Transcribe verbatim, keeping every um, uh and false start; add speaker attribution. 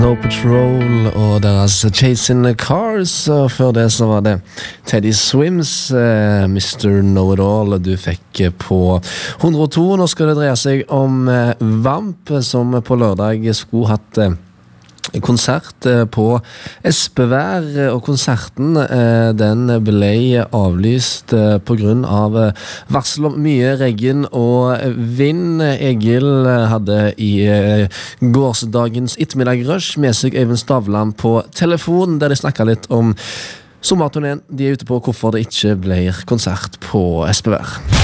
Speaker 1: No Patrol og deres Chasing Cars, og før det så var det Teddy Swims, eh, mister Know-It-All du fikk på hundre og to. Nå skal det dreie seg om eh, Vamp, som på lørdag skulle hatt eh, konsert eh, på Espevær, og konserten eh, den ble avlyst eh, på grunn av eh, varsel om mye regn og vind. Egil eh, hadde i eh, gårsdagens ettermiddag-rush med seg Øyvind Stavland på telefon, der de snakket litt om sommerturneen de er ute på, hvorfor det ikke ble konsert på Espevær.